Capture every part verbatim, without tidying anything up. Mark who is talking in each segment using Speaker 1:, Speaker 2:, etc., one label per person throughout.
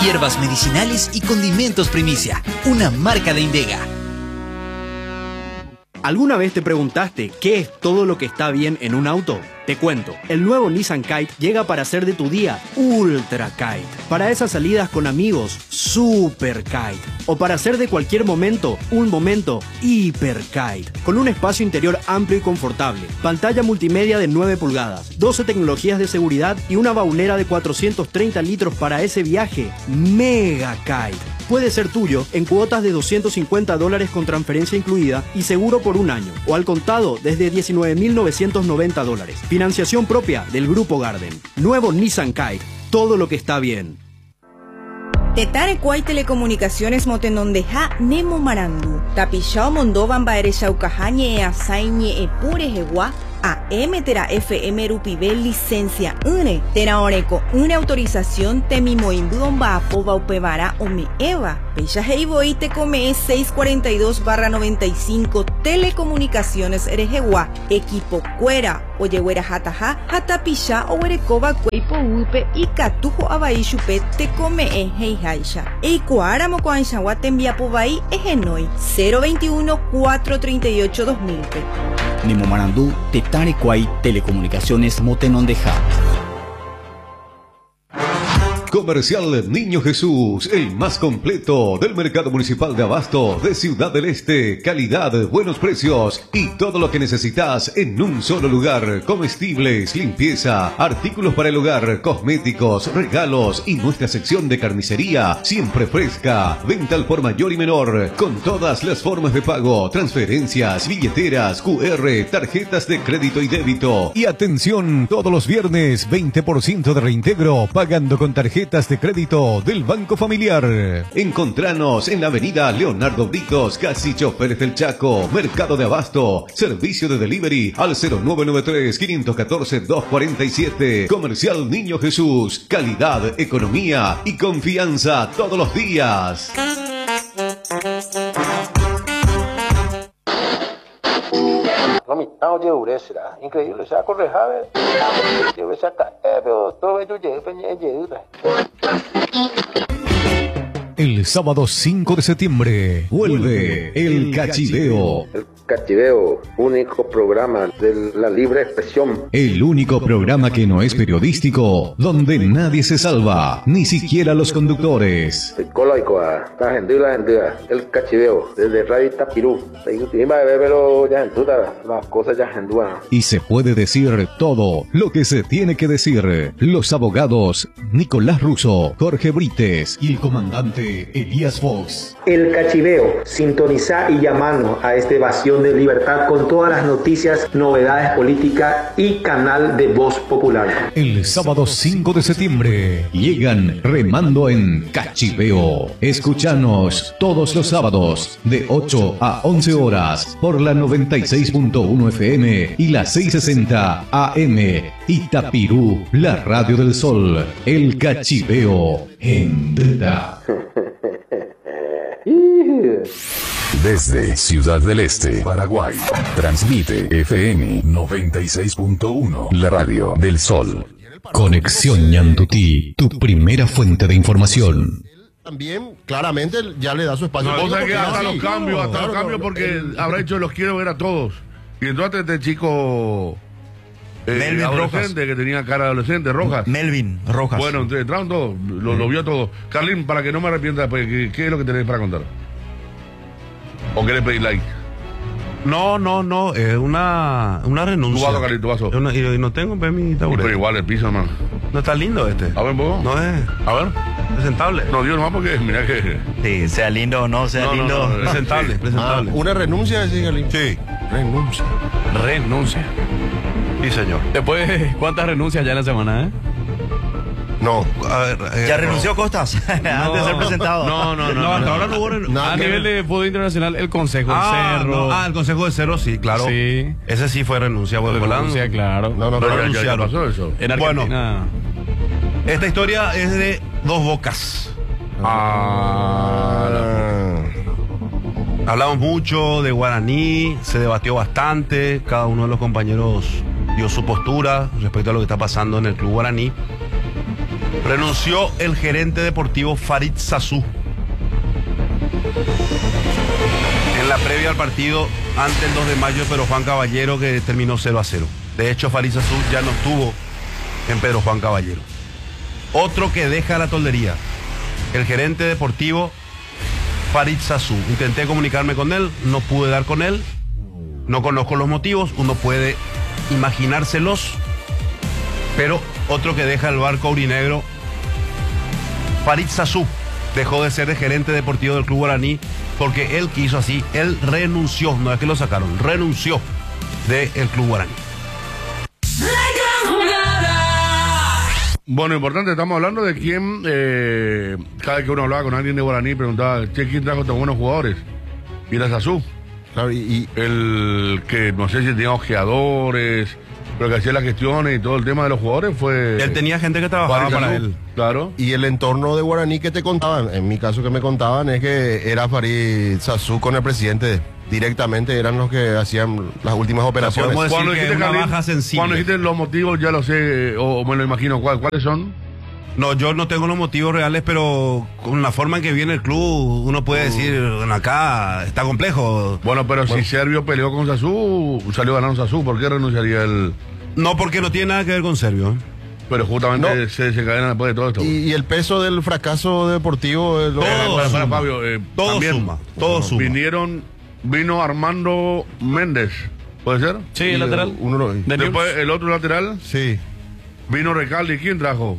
Speaker 1: Hierbas medicinales y condimentos Primicia, una marca de Indega.
Speaker 2: ¿Alguna vez te preguntaste qué es todo lo que está bien en un auto? Te cuento, el nuevo Nissan Kite llega para hacer de tu día Ultra Kite. Para esas salidas con amigos, Super Kite. O para hacer de cualquier momento, un momento Hiper Kite. Con un espacio interior amplio y confortable, pantalla multimedia de nueve pulgadas, doce tecnologías de seguridad y una baulera de cuatrocientos treinta litros para ese viaje Mega Kite. Puede ser tuyo en cuotas de doscientos cincuenta dólares con transferencia incluida y seguro por un año, o al contado desde diecinueve mil novecientos noventa dólares. Financiación propia del Grupo Garden. Nuevo Nissan Kite, todo lo que está bien.
Speaker 3: Tetare Kwai Telecomunicaciones Motenondeja Nemo Marandu. Tapishao Mondovan Baere Shaukahañe e Asaiñe e Pure Hewa. A M Tera F M Rupivel licencia une Tera Oreco una autorización Temimoimbuon Bapo Baupevara Ome Eva Pecha Heiboy te come seiscientos cuarenta y dos barra noventa y cinco Telecomunicaciones Erejewa Equipo Cuera Oyehuera Hataja Hatapisha Owerekoba Cueipo Upe y Catujo Abaishupe te come e Heijaisha Eikuáramo Coanchawa Tembiapo Bai Egenoi cero veintiuno cuatrocientos treinta y ocho dos mil.
Speaker 4: Nemo Marandú, Tetare Kwai Telecomunicaciones Motenondeja.
Speaker 5: Comercial Niño Jesús, el más completo del mercado municipal de abasto de Ciudad del Este. Calidad, buenos precios y todo lo que necesitas en un solo lugar. Comestibles, limpieza, artículos para el hogar, cosméticos, regalos y nuestra sección de carnicería siempre fresca. Venta al por mayor y menor con todas las formas de pago, transferencias, billeteras, Q R, tarjetas de crédito y débito. Y atención, todos los viernes veinte por ciento de reintegro pagando con tarjeta de crédito del Banco Familiar. Encontranos en la avenida Leonardo Britos, casi Choferes del Chaco, Mercado de Abasto. Servicio de delivery al cero nueve nueve tres, cinco uno cuatro, dos cuatro siete. Comercial Niño Jesús. Calidad, economía y confianza todos los días.
Speaker 6: Increíble, se ha correjado. Yo me saca, pero todo esto llega, llega.
Speaker 5: El sábado cinco de septiembre vuelve El Cachiveo.
Speaker 6: El Cachiveo, único programa de la libre expresión.
Speaker 5: El único programa que no es periodístico, donde nadie se salva, ni siquiera los conductores.
Speaker 6: El coloico, la gente y la gente, El Cachiveo, desde Radio Tapirú. Pero ya las cosas ya enduan.
Speaker 5: Y se puede decir todo lo que se tiene que decir. Los abogados Nicolás Russo, Jorge Brites y el comandante Elías Fox.
Speaker 7: El Cachiveo, sintoniza y llamando a esta evasión de libertad con todas las noticias, novedades políticas y canal de Voz Popular.
Speaker 5: El sábado cinco de septiembre llegan remando en Cachiveo. Escúchanos todos los sábados de ocho a once horas por la noventa y seis punto uno F M y la seiscientos sesenta A M. Itapirú, la radio del sol. El Cachiveo en Deta.
Speaker 8: Desde Ciudad del Este, Paraguay, transmite F M noventa y seis punto uno, la radio del sol.
Speaker 5: Conexión Ñandutí, tu primera fuente de información.
Speaker 9: También, claramente, ya le da su espacio.
Speaker 10: No, o sea que hasta
Speaker 9: sí,
Speaker 10: los cambios, hasta
Speaker 9: claro,
Speaker 10: los cambios, porque
Speaker 9: el,
Speaker 10: habrá hecho los quiero ver a todos. Y entonces este chico eh,
Speaker 11: Melvin
Speaker 10: adolescente
Speaker 11: Rojas.
Speaker 10: que tenía cara de adolescente, Rojas.
Speaker 11: Melvin Rojas.
Speaker 10: Bueno, entonces entraron todos, lo, lo vio todo. Carlín, para que no me arrepienta después, ¿qué, ¿qué es lo que tenés para contar? ¿O querés pedir like?
Speaker 12: No, no, no, es una, una renuncia.
Speaker 10: Tu vaso, Carlín, tu vaso.
Speaker 12: Yo no, y no tengo pues, mi taburete.
Speaker 10: Pero igual el piso, hermano.
Speaker 12: No está lindo este.
Speaker 10: A ver, un poco.
Speaker 12: No es.
Speaker 10: A ver.
Speaker 12: Presentable.
Speaker 10: No, Dios, no, porque mira que.
Speaker 11: Sí, sea lindo o no, sea
Speaker 10: No, no,
Speaker 11: lindo.
Speaker 10: no, no,
Speaker 12: presentable,
Speaker 10: sí.
Speaker 12: presentable.
Speaker 9: Ah, una renuncia, sí, Galín.
Speaker 12: Sí.
Speaker 9: Renuncia.
Speaker 12: Renuncia. Sí, señor.
Speaker 13: Después, ¿cuántas renuncias ya en la semana, eh?
Speaker 9: No, a ver. Eh,
Speaker 11: ¿Ya
Speaker 9: no.
Speaker 11: renunció Costas? Antes de ser presentado.
Speaker 12: No, no, no. no, hasta ahora no hubo ren-
Speaker 13: A nivel de fútbol internacional, el Consejo de
Speaker 12: Ah,
Speaker 13: Cerro.
Speaker 12: no, ah, el Consejo de Cerro, sí, claro.
Speaker 13: Sí.
Speaker 12: Ese sí fue renuncia. Bueno,
Speaker 13: Renuncia, claro.
Speaker 9: No, no,
Speaker 10: Pero
Speaker 9: no.
Speaker 10: ya, ya, ya
Speaker 12: renunciaron.
Speaker 10: pasó eso.
Speaker 13: En
Speaker 12: Bueno.
Speaker 13: Argentina.
Speaker 12: Esta historia es de dos bocas.
Speaker 10: Ah,
Speaker 9: Ah,
Speaker 12: Hablamos mucho de Guaraní, se debatió bastante, cada uno de los compañeros dio su postura respecto a lo que está pasando en el Club Guaraní. Renunció el gerente deportivo Farid Sassou. En la previa al partido, antes del dos de mayo, Pedro Juan Caballero, que terminó cero a cero. De hecho, Farid Sassou ya no estuvo en Pedro Juan Caballero. Otro que deja la toldería, el gerente deportivo Farid Sassou. Intenté comunicarme con él, no pude dar con él, no conozco los motivos, uno puede imaginárselos, pero otro que deja el barco aurinegro, Farid Sassou, dejó de ser el gerente deportivo del Club Guaraní porque él quiso así, él renunció, no es que lo sacaron, renunció del Club Guaraní.
Speaker 10: Bueno, importante, estamos hablando de quién, eh, cada vez que uno hablaba con alguien de Guaraní, preguntaba, che, ¿quién trajo tan buenos jugadores? Y era Sassou.
Speaker 9: Claro, y, y
Speaker 10: el que no sé si tenía ojeadores, pero que hacía las gestiones y todo el tema de los jugadores fue...
Speaker 12: Él tenía gente que trabajaba
Speaker 10: Farid
Speaker 12: para
Speaker 10: Sassou,
Speaker 12: él.
Speaker 10: Claro.
Speaker 9: Y el entorno de Guaraní que te contaban, en mi caso que me contaban, es que era Farid Sassou con el presidente. Directamente eran los que hacían las últimas operaciones.
Speaker 12: Podemos decir que es una baja sensible.
Speaker 10: Cuando dijiste los motivos, ya lo sé, o, o me lo imagino, ¿cuál, ¿cuáles son?
Speaker 12: No, yo no tengo los motivos reales, pero con la forma en que viene el club, uno puede decir, bueno, acá está complejo.
Speaker 10: Bueno, pero
Speaker 12: Bueno.
Speaker 10: si Servio peleó con Sassou, salió ganando Sassou, ¿por qué renunciaría el...?
Speaker 12: No, porque no tiene nada que ver con Servio, ¿eh?
Speaker 10: Pero justamente
Speaker 9: No.
Speaker 10: se desencadena después de todo esto.
Speaker 9: Y, y el peso del fracaso deportivo es lo
Speaker 10: Eh,
Speaker 12: Todo
Speaker 10: para, para,
Speaker 12: suma.
Speaker 10: Fabio, eh,
Speaker 12: Todo
Speaker 10: también
Speaker 12: suma, todo suma.
Speaker 10: Vinieron, vino Armando Méndez, ¿puede ser?
Speaker 13: Sí, el lateral.
Speaker 9: Uno lo-
Speaker 13: De
Speaker 10: Después el otro lateral,
Speaker 9: Sí.
Speaker 10: vino Recalde, ¿quién trajo?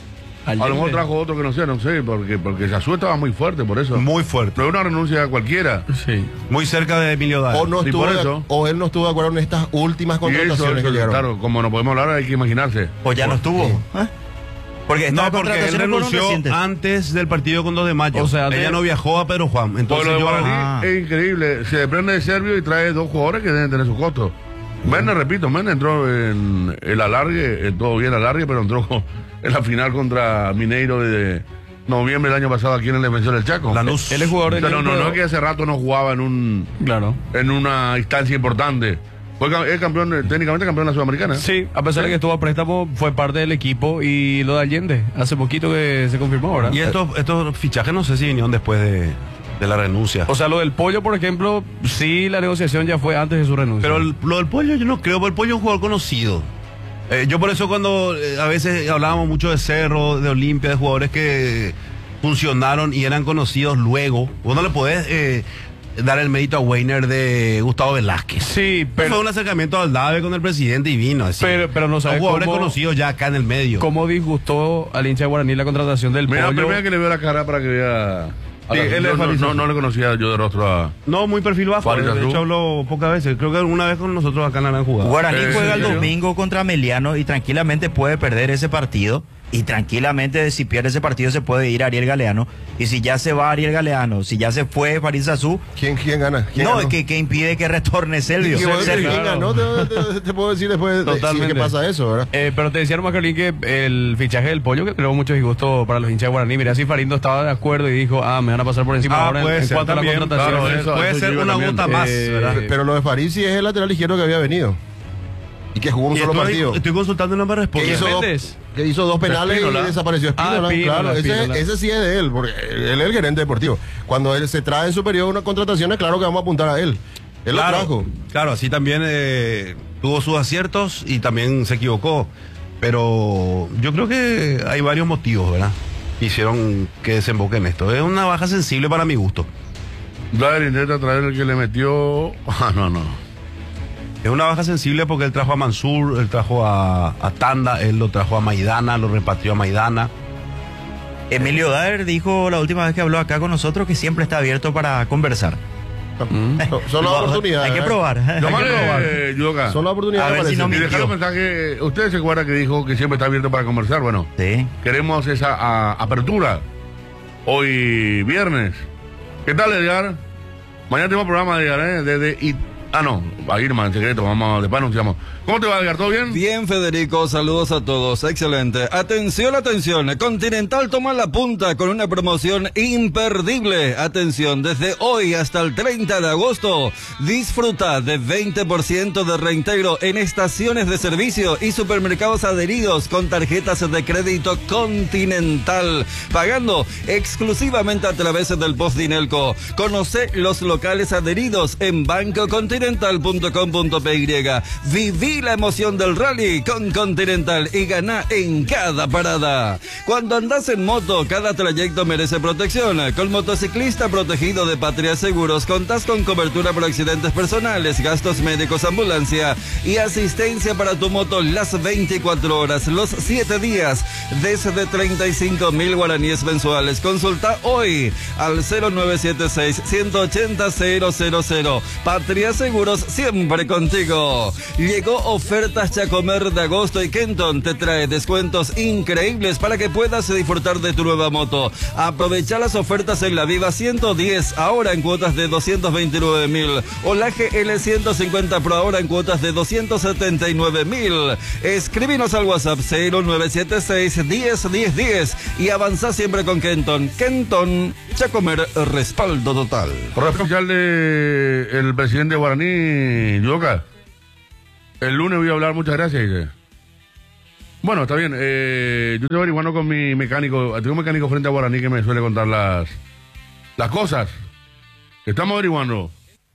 Speaker 10: A lo mejor trajo otro que no sé, no sé, porque, porque Sassou estaba muy fuerte por eso.
Speaker 12: Muy fuerte.
Speaker 10: No es una renuncia cualquiera.
Speaker 13: Sí.
Speaker 12: Muy cerca de Emilio Daer.
Speaker 9: O, no
Speaker 10: Sí,
Speaker 9: estuvo
Speaker 10: por
Speaker 9: de-
Speaker 10: eso.
Speaker 9: o él no estuvo de acuerdo en estas últimas
Speaker 10: Y eso,
Speaker 9: contrataciones
Speaker 10: eso,
Speaker 9: que llegaron.
Speaker 10: claro, como no podemos hablar, hay que imaginarse.
Speaker 11: O ya no estuvo. ¿eh? Porque estas
Speaker 12: No, porque él
Speaker 11: contrataciones fueron
Speaker 12: renunció
Speaker 11: recientes.
Speaker 12: antes del partido con dos de mayo.
Speaker 13: O sea,
Speaker 12: ella
Speaker 13: de-
Speaker 12: no viajó a Pedro Juan.
Speaker 10: Porque
Speaker 12: Entonces
Speaker 10: lo de
Speaker 12: yo...
Speaker 10: Guaraní
Speaker 11: Ah.
Speaker 10: es increíble. Se desprende de Servio y trae dos jugadores que deben tener sus costos. Méndez, repito, Méndez entró en el alargue, eh, todo bien alargue, pero entró con- en la final contra Mineiro de noviembre del año pasado aquí en el Defensor del Chaco.
Speaker 12: Lanús.
Speaker 13: Él es jugador de
Speaker 10: Pero no,
Speaker 13: Liverpool.
Speaker 10: no es que hace rato no jugaba en un
Speaker 13: Claro.
Speaker 10: en una instancia importante. Fue ca- es campeón, eh, técnicamente campeón de la Sudamericana.
Speaker 13: Sí, a pesar de que estuvo a préstamo, fue parte del equipo. Y lo de Allende, hace poquito que se confirmó, ¿verdad?
Speaker 12: Y estos, estos fichajes no sé si vinieron después de, de la renuncia.
Speaker 13: O sea, lo del Pollo, por ejemplo, sí, la negociación ya fue antes de su renuncia.
Speaker 12: Pero el- lo del Pollo yo no creo, porque el Pollo es un jugador conocido. Eh, yo por eso cuando eh, a veces hablábamos mucho de Cerro, de Olimpia, de jugadores que funcionaron y eran conocidos luego, vos no le podés eh, dar el mérito a Weiner de Gustavo Velázquez.
Speaker 13: Sí,
Speaker 12: Fue
Speaker 13: pero
Speaker 12: un acercamiento al Dave con el presidente y vino. Así.
Speaker 13: Pero- pero no
Speaker 12: Son
Speaker 13: sabes
Speaker 12: jugadores
Speaker 13: cómo-
Speaker 12: conocidos ya acá en el medio.
Speaker 13: ¿cómo disgustó al hincha de Guaraní la contratación del
Speaker 10: Mira,
Speaker 13: Pollo?
Speaker 10: primera que le veo la cara para que vea. a
Speaker 12: Sí,
Speaker 10: la-
Speaker 12: él
Speaker 10: no,
Speaker 12: es
Speaker 10: no,
Speaker 12: Farid
Speaker 10: no,
Speaker 12: Sassou.
Speaker 10: no le conocía yo de rostro a.
Speaker 12: No, muy perfil bajo.
Speaker 10: Farid
Speaker 12: De
Speaker 10: Sassou.
Speaker 12: hecho, habló pocas veces. Creo que alguna vez con nosotros acá en la han jugado.
Speaker 11: Guaraní
Speaker 10: Eh,
Speaker 11: juega el
Speaker 10: ¿en serio?
Speaker 11: domingo contra Meliano y tranquilamente puede perder ese partido. Y tranquilamente, si pierde ese partido, se puede ir Ariel Galeano. Y si ya se va Ariel Galeano, si ya se fue Farid Sassou,
Speaker 9: ¿Quién, quién gana? ¿Quién
Speaker 11: no,
Speaker 9: ganó?
Speaker 11: que, que impide que retorne Selvio.
Speaker 9: ¿Quién,
Speaker 11: Selvio.
Speaker 9: quién ganó? Te, te- te puedo decir después de, si es
Speaker 13: Totalmente.
Speaker 9: que pasa eso, ¿verdad?
Speaker 13: Eh, pero te decía nomás, Carolín, que el fichaje del Pollo, que tenemos mucho disgusto para los hinchas de Guaraní. Mirá si Farindo estaba de acuerdo y dijo, ah, me van a pasar por encima
Speaker 12: Ah,
Speaker 13: ahora en-
Speaker 12: puede
Speaker 13: en,
Speaker 12: ser
Speaker 13: cuanto
Speaker 12: también,
Speaker 13: a la contratación.
Speaker 10: claro, eso-
Speaker 12: Puede
Speaker 10: eso
Speaker 12: ser
Speaker 10: yo
Speaker 12: una
Speaker 10: también.
Speaker 12: gota más,
Speaker 13: Eh,
Speaker 12: ¿verdad?
Speaker 9: Pero lo de Farid sí es el lateral izquierdo que había venido. Y que jugó un
Speaker 12: Y
Speaker 9: solo
Speaker 12: estoy,
Speaker 9: partido.
Speaker 12: estoy consultando y no me
Speaker 9: Que
Speaker 12: responde.
Speaker 9: hizo, dos,
Speaker 13: Méndez?
Speaker 9: que hizo dos penales
Speaker 10: Espínola.
Speaker 9: y desapareció Espínola,
Speaker 13: Ah, Espínola,
Speaker 9: claro, ese,
Speaker 13: Espínola.
Speaker 9: ese sí es de él, porque él es el gerente deportivo. Cuando él se trae en su periodo una contratación, es claro que vamos a apuntar a él. Él
Speaker 12: Claro,
Speaker 9: lo trajo.
Speaker 12: claro, así también eh, tuvo sus aciertos y también se equivocó. Pero yo creo que hay varios motivos, ¿verdad? Que hicieron que desemboque en esto. Es una baja sensible para mi gusto.
Speaker 10: Daer intenta traer el que le metió. Ah, no, no.
Speaker 12: Es una baja sensible porque él trajo a Mansur, él trajo a, a Tanda, él lo trajo a Maidana, lo repatrió a Maidana.
Speaker 11: Emilio Daer dijo la última vez que habló acá con nosotros que siempre está abierto para conversar.
Speaker 9: No, son las oportunidades.
Speaker 11: Hay que
Speaker 9: ¿eh?
Speaker 11: probar. Hay
Speaker 10: Lo
Speaker 11: que
Speaker 10: más
Speaker 11: probar.
Speaker 10: eh, Yudoka.
Speaker 9: Son las
Speaker 11: A
Speaker 9: oportunidades.
Speaker 11: ver si
Speaker 9: parece.
Speaker 11: no
Speaker 10: Y
Speaker 11: mintió.
Speaker 10: dejaron un mensaje. ¿Ustedes se acuerdan que dijo que siempre está abierto para conversar? Bueno,
Speaker 11: Sí.
Speaker 10: queremos esa a- apertura. Hoy viernes. ¿Qué tal, Edgar? Mañana tenemos programa, Edgar, ¿eh? Desde Ah, no, a Irma en secreto, vamos, después anunciamos. ¿Cómo te va, Edgar? ¿Todo bien?
Speaker 14: Bien, Federico, saludos a todos, excelente. Atención, atención, Continental toma la punta con una promoción imperdible. Atención, desde hoy hasta el treinta de agosto, disfruta de veinte por ciento de reintegro en estaciones de servicio y supermercados adheridos con tarjetas de crédito Continental, pagando exclusivamente a través del Postdinelco. Conoce los locales adheridos en Banco Continental. Continental punto com punto p y. Viví la emoción del rally con Continental y gana en cada parada. Cuando andas en moto, cada trayecto merece protección. Con motociclista protegido de Patria Seguros, contás con cobertura por accidentes personales, gastos médicos, ambulancia y asistencia para tu moto las veinticuatro horas, los siete días, desde treinta y cinco mil guaraníes mensuales. Consulta hoy al cero nueve siete seis, uno ocho cero, cero cero cero. Patria Seguros, siempre contigo. Llegó Ofertas Chacomer de agosto y Kenton te trae descuentos increíbles para que puedas disfrutar de tu nueva moto. Aprovecha las ofertas en la Viva ciento diez, ahora en cuotas de doscientos veintinueve mil. O la G L ciento cincuenta Pro, ahora en cuotas de doscientos setenta y nueve mil. Escríbenos al WhatsApp cero nueve siete seis, diez diez diez y avanza siempre con Kenton. Kenton, Chacomer, respaldo total.
Speaker 10: Correo oficial de el presidente Guaraní, Yudoka. El lunes voy a hablar, muchas gracias. Dice. Bueno, está bien. Eh, yo estoy averiguando con mi mecánico. Tengo un mecánico frente a Guaraní que me suele contar las, las cosas. Estamos averiguando.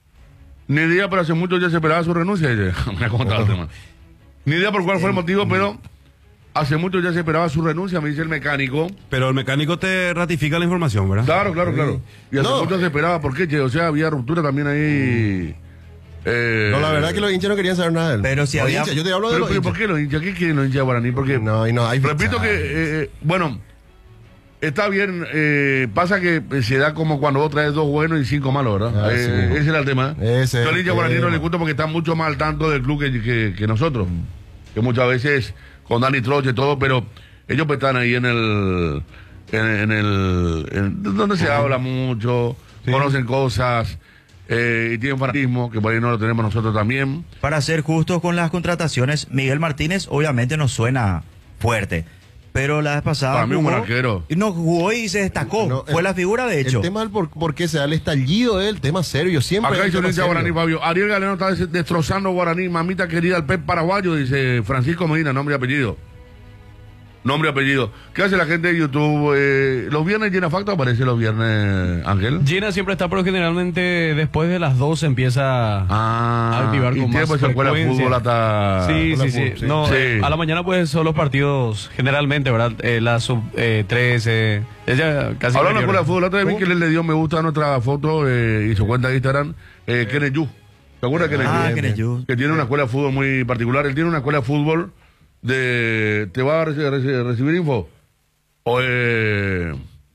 Speaker 10: Ni idea, pero hace mucho ya se esperaba su renuncia. Dice. Me ha contado el tema. Ni idea por cuál fue el motivo, pero hace mucho ya se esperaba su renuncia, me dice el mecánico.
Speaker 12: Pero el mecánico te ratifica la información, ¿verdad?
Speaker 10: Claro, claro, claro. Y hace
Speaker 9: No.
Speaker 10: mucho se esperaba. ¿Por qué? Che? O sea, había ruptura también ahí. Eh,
Speaker 9: No, la verdad que los hinchas no querían saber nada de él.
Speaker 11: Pero si
Speaker 9: Los
Speaker 11: había-
Speaker 9: hinchas, yo te hablo de
Speaker 10: pero,
Speaker 9: los
Speaker 10: pero,
Speaker 9: hinchas.
Speaker 10: ¿por qué los hinchas? ¿Qué quieren los hinchas de Guaraní? Porque,
Speaker 9: No, y no hay
Speaker 10: repito
Speaker 9: fichaje.
Speaker 10: que, eh, eh, bueno, está bien, eh, pasa que se da como cuando vos traes dos buenos y cinco malos, ¿verdad?
Speaker 9: Ah,
Speaker 10: Eh,
Speaker 9: sí.
Speaker 10: Ese era el tema.
Speaker 9: Ese
Speaker 10: Yo al hincha
Speaker 9: es el
Speaker 10: Guaraní no
Speaker 9: tema.
Speaker 10: le gusta porque está mucho más al tanto del club que, que, que nosotros. Que muchas veces con Dani Troche y todo, pero ellos pues están ahí en el... En, en el... en- donde se habla mucho, conocen cosas... Eh, y tienen fanatismo, que por ahí no lo tenemos nosotros también.
Speaker 11: Para ser justos con las contrataciones, Miguel Martínez obviamente nos suena fuerte. Pero la vez pasada
Speaker 10: Para mí un
Speaker 11: jugó,
Speaker 10: buen arquero.
Speaker 11: y no jugó y se destacó.
Speaker 9: No,
Speaker 11: Fue
Speaker 9: el-
Speaker 11: la figura, de hecho.
Speaker 9: El tema del por, por qué se da el estallido es el tema serio. Siempre
Speaker 10: Acá
Speaker 9: es
Speaker 10: dice
Speaker 9: el
Speaker 10: un
Speaker 9: tema
Speaker 10: hincha
Speaker 9: serio.
Speaker 10: Guaraní, Fabio. Ariel Galeano está des- destrozando Guaraní. Mamita querida, el pez paraguayo, dice Francisco Medina, nombre y apellido. Nombre y apellido. ¿Qué hace la gente de YouTube? Eh, ¿Los viernes llena facto aparece los viernes, Ángel?
Speaker 13: Gina siempre está, pero generalmente después de las dos empieza
Speaker 10: Ah,
Speaker 13: a activar
Speaker 10: y
Speaker 13: con más
Speaker 10: tiempo se escuela de
Speaker 13: frecuencia.
Speaker 10: fútbol hasta...
Speaker 13: Sí,
Speaker 10: escuela
Speaker 13: sí,
Speaker 10: de
Speaker 13: sí.
Speaker 10: fútbol,
Speaker 13: No,
Speaker 10: Sí.
Speaker 13: eh, a la mañana pues son los partidos generalmente, ¿verdad? Eh, la sub eh, trece, ella casi...
Speaker 10: Hablando de
Speaker 13: inferior.
Speaker 10: escuela de fútbol, la otra vez vi
Speaker 13: ¿Cómo?
Speaker 10: que él le dio me gusta a nuestra foto eh, y su cuenta de Instagram, eh, Kenneth Yu. ¿Te acuerdas de Kenneth
Speaker 11: Ah,
Speaker 10: Yu?
Speaker 11: Kenneth Yu.
Speaker 10: Que tiene una escuela de fútbol muy particular. Él tiene una escuela de fútbol de... ¿Te va a reci- reci- recibir info? O eh...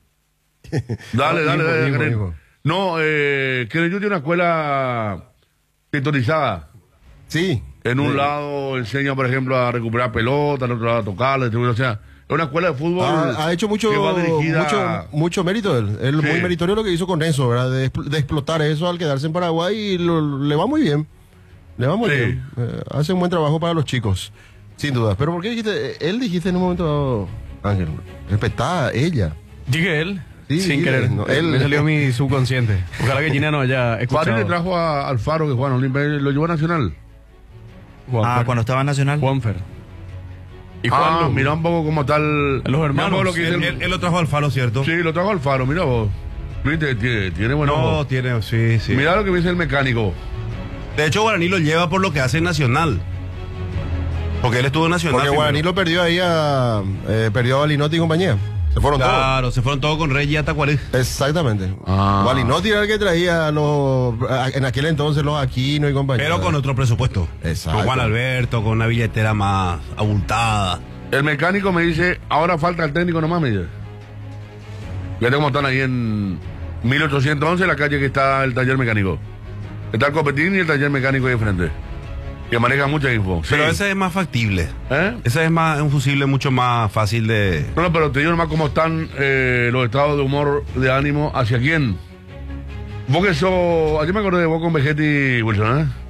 Speaker 10: Dale, dale,
Speaker 9: Info,
Speaker 10: dale.
Speaker 9: info,
Speaker 10: Kenneth.
Speaker 9: info.
Speaker 10: No, eh, Kenneth Yu tiene una escuela sintonizada.
Speaker 9: Sí.
Speaker 10: En un
Speaker 9: Sí.
Speaker 10: lado enseña, por ejemplo, a recuperar pelota, en otro lado a tocarla, o sea, es una escuela de fútbol.
Speaker 9: Ha, ha hecho mucho,
Speaker 10: que va dirigida-
Speaker 9: mucho, mucho mérito él. Él
Speaker 10: Sí.
Speaker 9: muy meritorio lo que hizo con eso, ¿verdad? De, expl- de explotar eso al quedarse en Paraguay y lo- le va muy bien. Le va muy
Speaker 10: Sí.
Speaker 9: bien. Eh, hace un buen trabajo para los chicos, sin duda. Pero ¿por qué dijiste? Él dijiste en un momento dado, Ángel, respetá a ella.
Speaker 13: Dije él,
Speaker 9: Sí,
Speaker 13: sin
Speaker 9: sí,
Speaker 13: querer.
Speaker 9: no,
Speaker 13: él
Speaker 9: él-
Speaker 13: me salió mi subconsciente. Ojalá que Gina no haya
Speaker 10: Fari
Speaker 13: escuchado.
Speaker 10: le trajo a Alfaro que Juan Olimpia lo llevó a Nacional.
Speaker 13: Juanfer.
Speaker 11: Ah, cuando estaba en Nacional.
Speaker 13: Juanfer. Y
Speaker 10: Ah,
Speaker 13: Juan Lu-
Speaker 10: mira un poco como tal.
Speaker 13: Los hermanos.
Speaker 10: Mira un poco lo que dice
Speaker 12: Él,
Speaker 10: el-
Speaker 12: él- él lo trajo al Faro, ¿cierto?
Speaker 10: Sí, lo trajo Alfaro, mira vos. Viste, tiene, tiene buen
Speaker 12: No,
Speaker 10: ojo.
Speaker 12: tiene, sí, sí.
Speaker 10: Mira lo que dice el mecánico.
Speaker 12: De hecho, Guaraní lo lleva por lo que hace en Nacional. Porque él estuvo en Nacional.
Speaker 9: Porque
Speaker 12: primero.
Speaker 9: Guaraní lo perdió ahí a. Eh, perdió a Balinotti y compañía. Se fueron
Speaker 12: Claro, se fueron todos con Rey y Atacuarí.
Speaker 9: todos. Exactamente.
Speaker 10: Ah.
Speaker 9: Balinotti era el que traía los, a- en aquel entonces los Aquino y compañía.
Speaker 12: Pero con otro presupuesto.
Speaker 9: Exacto.
Speaker 12: Con Juan Alberto, con una billetera más abultada.
Speaker 10: El mecánico me dice, ahora falta el técnico nomás, me dice. Fíjate cómo están ahí en mil ochocientos once, la calle que está el taller mecánico. Está el Copetín y el taller mecánico ahí enfrente. Que maneja mucha info. Sí.
Speaker 12: Pero ese es más factible.
Speaker 10: ¿Eh?
Speaker 12: Ese es más un fusible mucho más fácil de.
Speaker 10: No, no, pero te digo nomás cómo están eh, los estados de humor, de ánimo, ¿hacia quién? Vos que sos... Ayer me acordé de vos con Vegetti Wilson, ¿eh?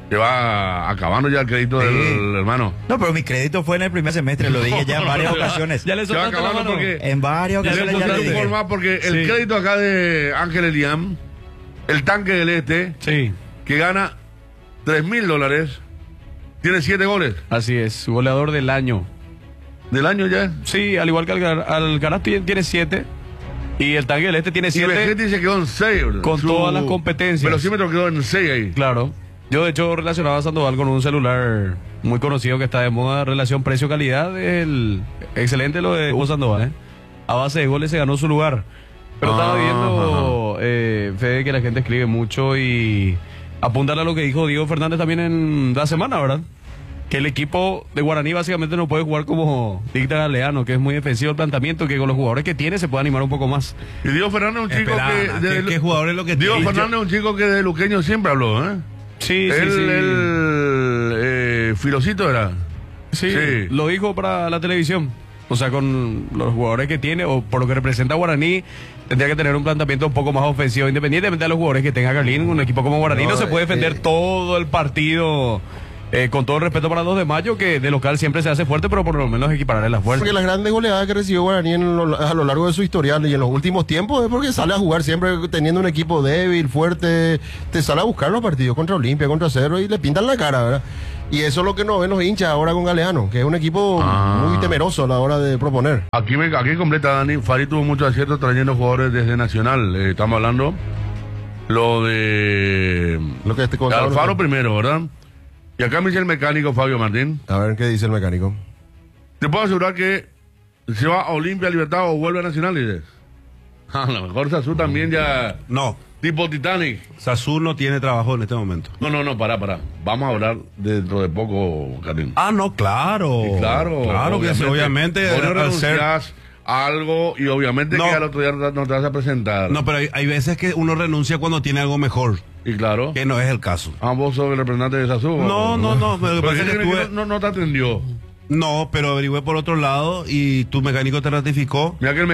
Speaker 10: Se va acabando ya el crédito
Speaker 11: Sí.
Speaker 10: del hermano.
Speaker 11: No, pero mi crédito fue en el primer semestre, lo dije ya en varias ocasiones.
Speaker 13: Ya le
Speaker 10: Se va
Speaker 13: soltaste la
Speaker 10: acabando
Speaker 13: mano.
Speaker 10: porque...
Speaker 11: En varias
Speaker 10: Ya le
Speaker 11: ocasiones ya
Speaker 10: puse
Speaker 11: lo
Speaker 10: un
Speaker 11: dije.
Speaker 10: poco más porque el
Speaker 13: Sí.
Speaker 10: crédito acá de Ángel Eliam, el tanque del este,
Speaker 13: Sí,
Speaker 10: que gana tres mil dólares, tiene siete goles.
Speaker 13: así es, goleador del año.
Speaker 10: ¿Del año ya?
Speaker 13: Sí, al igual que Algar- Alcaraz tiene tiene siete. Y el tanque del este tiene
Speaker 10: Y
Speaker 13: siete.
Speaker 10: Vegetti se quedó en seis.
Speaker 13: Con todas las competencias.
Speaker 10: Velocímetro quedó en seis ahí.
Speaker 13: Claro. Yo, de hecho, relacionaba a Sandoval con un celular muy conocido que está de moda, relación precio-calidad. El excelente lo de Hugo Sandoval, ¿eh? A base de goles se ganó su lugar. Pero estaba
Speaker 10: Ah,
Speaker 13: viendo, eh, Fede, que la gente escribe mucho y apuntar a lo que dijo Diego Fernández también en la semana, ¿verdad? Que el equipo de Guaraní básicamente no puede jugar como dicta Galeano, que es muy defensivo el planteamiento, que con los jugadores que tiene se puede animar un poco más.
Speaker 10: Y Diego Fernández es un chico
Speaker 14: Espera,
Speaker 10: que...
Speaker 14: Ana,
Speaker 10: de-
Speaker 14: ¿qué- qué jugador es lo que
Speaker 10: Diego
Speaker 14: tiene?
Speaker 10: Fernández es un chico que de Luqueño siempre habló, ¿eh?
Speaker 13: Sí,
Speaker 10: él,
Speaker 13: sí, sí.
Speaker 10: él, eh, Filocito era.
Speaker 13: Sí,
Speaker 10: Sí.
Speaker 13: lo dijo para la televisión. O sea, con los jugadores que tiene, o por lo que representa Guaraní, tendría que tener un planteamiento un poco más ofensivo, independientemente de los jugadores que tenga Carlín. Un equipo como Guaraní no,
Speaker 9: No,
Speaker 13: se puede
Speaker 9: eh,
Speaker 13: defender
Speaker 9: eh.
Speaker 13: todo el partido. Eh, con todo el respeto para dos de mayo, que de local siempre se hace fuerte, pero por lo menos equipararle las fuerzas.
Speaker 9: Porque las grandes goleadas que recibió Guaraní en lo- a lo largo de su historial y en los últimos tiempos es porque sale a jugar siempre teniendo un equipo débil, fuerte, te sale a buscar los partidos contra Olimpia, contra Cerro y le pintan la cara, ¿verdad? Y eso es lo que no ven los hinchas ahora con Galeano, que es un equipo
Speaker 10: Ah.
Speaker 9: muy temeroso a la hora de proponer.
Speaker 10: Aquí, me, aquí completa Dani. Farid tuvo mucho acierto trayendo jugadores desde Nacional. Eh, estamos hablando lo de...
Speaker 9: Lo que te
Speaker 10: de
Speaker 9: contaba,
Speaker 10: Alfaro
Speaker 9: ¿no?
Speaker 10: primero, ¿verdad? Y acá me dice el mecánico Fabio Martín.
Speaker 9: A ver qué dice el mecánico.
Speaker 10: Te puedo asegurar que se va a Olimpia, Libertad o vuelve a Nacional, dices. A lo mejor Sazú también ya...
Speaker 12: No,
Speaker 10: Tipo Titanic.
Speaker 12: Sazú no tiene trabajo en este momento.
Speaker 10: No, no, no, pará, pará. Vamos a hablar dentro de poco, Karim.
Speaker 12: Ah, no, claro.
Speaker 10: Sí, claro.
Speaker 12: Claro que sí, obviamente.
Speaker 10: Vos no
Speaker 12: al ser-
Speaker 10: renunciás a algo y obviamente
Speaker 12: No.
Speaker 10: que al otro día no te vas a presentar.
Speaker 12: No, pero hay, hay veces que uno renuncia cuando tiene algo mejor,
Speaker 10: Y claro.
Speaker 12: que no es el caso.
Speaker 10: Ah, vos sos el representante de Sazú.
Speaker 12: No, no, no, pero lo que
Speaker 10: Pero
Speaker 12: pasa es que
Speaker 10: gente
Speaker 12: tuve-
Speaker 10: no, no te atendió.
Speaker 12: No, pero averigüé por otro lado y tu mecánico te ratificó.
Speaker 10: Mira que el